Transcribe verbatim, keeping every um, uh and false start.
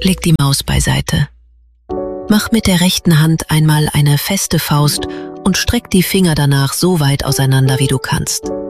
Leg die Maus beiseite. Mach mit der rechten Hand einmal eine feste Faust und streck die Finger danach so weit auseinander, wie du kannst.